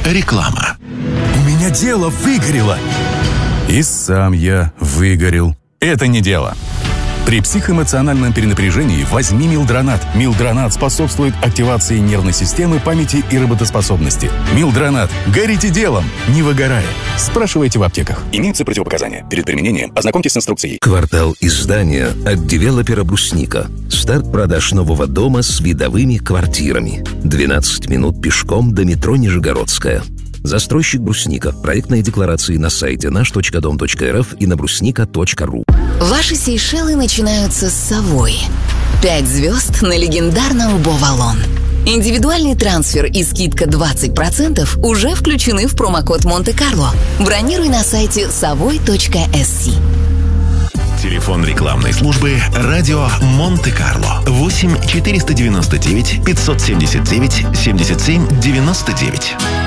Реклама. У меня дело выгорело. И сам я выгорел. Это не дело. При психоэмоциональном перенапряжении возьми Милдронат. Милдронат способствует активации нервной системы, памяти и работоспособности. Милдронат. Горите делом, не выгорая. Спрашивайте в аптеках. Имеются противопоказания. Перед применением ознакомьтесь с инструкцией. Квартал издания от девелопера «Брусника». Старт продаж нового дома с видовыми квартирами. 12 минут пешком до метро Нижегородская. Застройщик «Брусника». Проектные декларации на сайте наш.дом.рф и на брусника.ру. Ваши Сейшелы начинаются с совой. 5 звезд на легендарном Бовалон. Индивидуальный трансфер и скидка 20% уже включены в промокод Монте-Карло. Бронируй на сайте savoy.sc. Телефон рекламной службы «Радио Монте-Карло». 8 499 579 77 99.